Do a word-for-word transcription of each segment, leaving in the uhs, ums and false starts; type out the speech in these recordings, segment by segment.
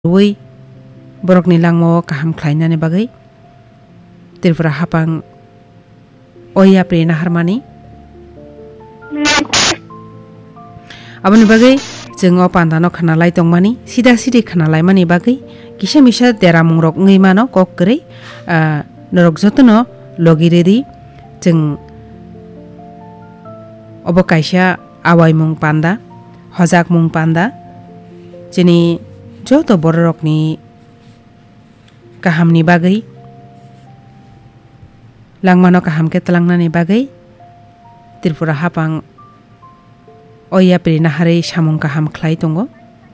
Rui borok ni langmo kaham khlainani bagai Tripura hapang oya prena harmani aboni bagai जों पान्दानो खानालाय तंमानि सिदा सिदि खानालाय मानि बागै किसा मिसा देरामुं रok ngै mano kok gरै norok jotono logiredi जों obo kaisa awai mung panda hojak mung panda jini joto borok ni kahamni bagai langmano kaham ke talangnani bagai Tripura hapang oya prena hare samung kaham khlai tongo.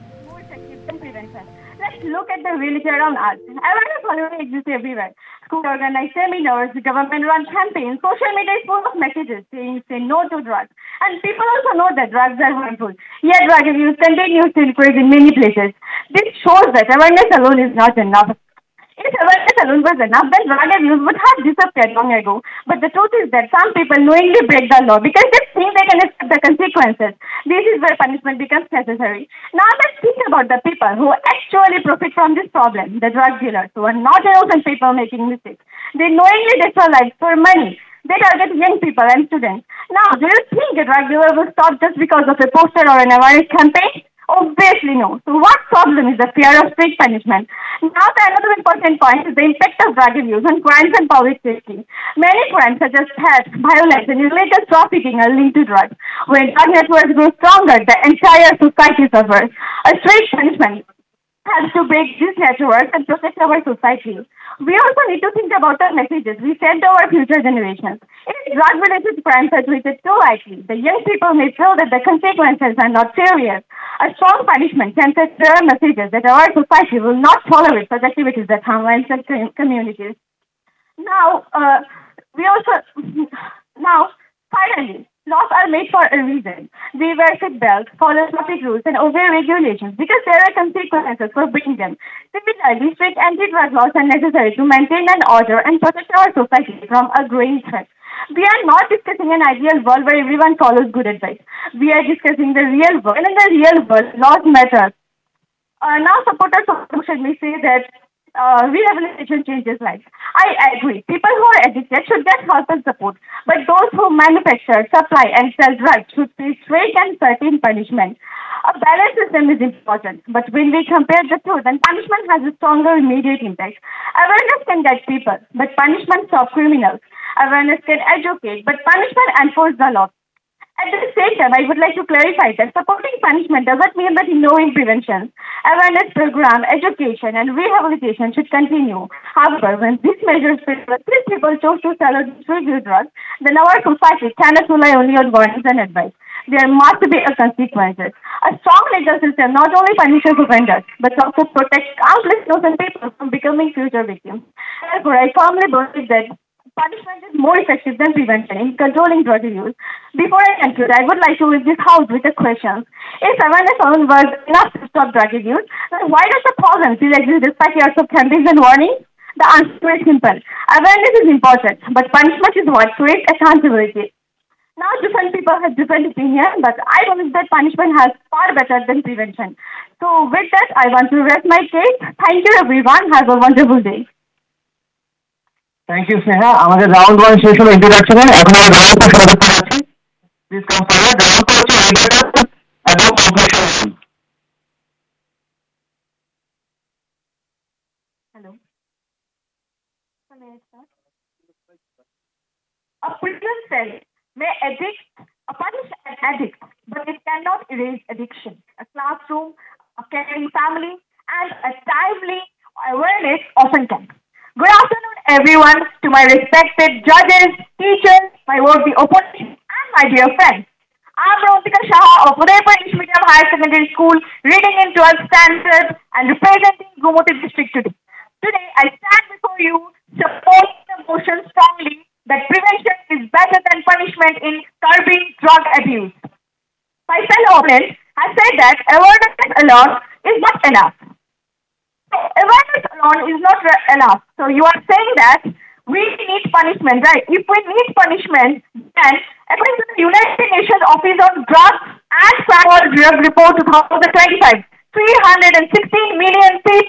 Let's look at the reality around us. Awareness already exists everywhere. School organize seminars, government run campaigns, social media is full of messages saying say no to drugs. And people also know that drugs are harmful. Yet drug abuse continues to increase in many places. This shows that awareness alone is not enough. If awareness alone was enough, then drug abuse would have disappeared long ago. But the truth is that some people knowingly break the law because they think they can accept the consequences. This is where punishment becomes necessary. Now let's think about the people who actually profit from this problem, the drug dealers, who are not innocent people making mistakes. They knowingly destroy lives for money. They target young people and students. Now, do you think a drug dealer will stop just because of a poster or an awareness campaign? Obviously no. So what problem is the fear of strict punishment? Now the another important point is the impact of drug abuse on crimes and public safety. Many crimes such as theft, violence and illegal trafficking are linked to drugs. When drug networks grow stronger, the entire society suffers. A strict punishment has to break these networks and protect our society. We also need to think about the messages we send to our future generations. If drug-related crimes are treated too lightly, the young people may feel that the consequences are not serious. A strong punishment can send clear messages that our society will not tolerate such activities that harm lives and communities. Now, uh, we also, now, finally, laws are made for a reason. We wear seat belts, follow traffic rules, and obey regulations because there are consequences for breaking them. Similarly, strict anti-drug laws are necessary to maintain an order and protect our society from a growing threat. We are not discussing an ideal world where everyone follows good advice. We are discussing the real world, and in the real world, laws matter. Uh, now, supporters of solution may say that uh, rehabilitation changes lives. I agree. People who are addicted should get help and support, but those who manufacture, supply, and sell drugs should face strict and certain punishment. A balanced system is important, but when we compare the two, then punishment has a stronger immediate impact. Awareness can guide people, but punishment stops criminals. Awareness can educate, but punishment enforces the law. At the same time, I would like to clarify that supporting punishment doesn't mean that ignoring prevention. Awareness program, education, and rehabilitation should continue. However, when these measures fail, if people choose to sell or distribute drugs, then our society cannot rely only on warnings and advice. There must be a consequences. A strong legal system not only punishes offenders, but also protects countless innocent people from becoming future victims. Therefore, I firmly believe that punishment is more effective than prevention in controlling drug use. Before I conclude, I would like to leave this house with a question. If awareness alone was enough to stop drug abuse, then why does the problem still exist despite years of campaigns and warnings? The answer is simple. Awareness is important, but punishment is what creates accountability. Now, different people have different opinions, but I believe that punishment has far better than prevention. So, with that, I want to rest my case. Thank you, everyone. Have a wonderful day. Thank you, Sneha. আমাদের round one শেষ হলো ইন্ট্রোডাকশনে। এখন আমরা round two শুরু করতে যাচ্ছি। Please come forward. Round two হচ্ছে introduction এবং conclusion. Hello. A prison cell may addict, uh, punish an addict, but it cannot erase addiction. A classroom, a caring family, and a timely awareness often can. Good afternoon, everyone, to my respected judges, teachers, my worthy opponents, and my dear friends. I'm Rotika Shah of Udaipur English Medium Higher Secondary School, reading in twelfth standard and representing Gumoti district today. Today, I stand before you supporting the motion strongly that prevention is better than punishment in curbing drug abuse. My fellow opponent has said that awareness alone is not enough. Awareness alone is not enough. So you are saying that we need punishment, right? If we need punishment, then according to the United Nations Office on Drugs and Crime Drug Report twenty twenty-five, three hundred sixteen million people.